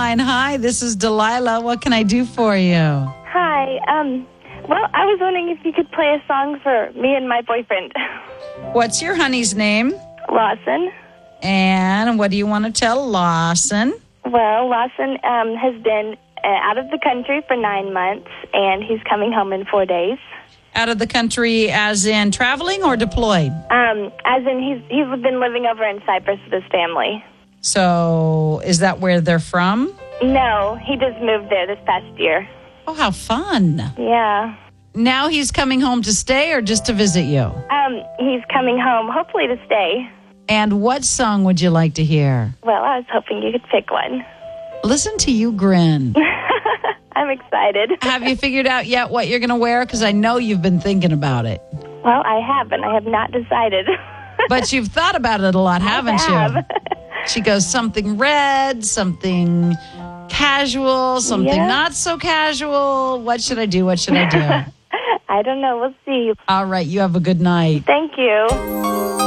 line. Hi, this is Delilah. What can I do for you? Hi. Well, I was wondering if you could play a song for me and my boyfriend. What's your honey's name? Lawson. And what do you want to tell Lawson? Well, Lawson has been out of the country for 9 months, and he's coming home in 4 days. Out of the country as in traveling or deployed? As in he's been living over in Cyprus with his family. So is that where they're from? No, he just moved there this past year. Oh, how fun. Yeah. Now he's coming home to stay or just to visit you? He's coming home, hopefully to stay. And what song would you like to hear? Well, I was hoping you could pick one. Listen to you grin. I'm excited. Have you figured out yet what you're going to wear? Because I know you've been thinking about it. Well, I haven't. I have not decided. But you've thought about it a lot, haven't you? She goes something red, something casual, something not so casual. What should I do? What should I do? I don't know. We'll see. All right. You have a good night. Thank you.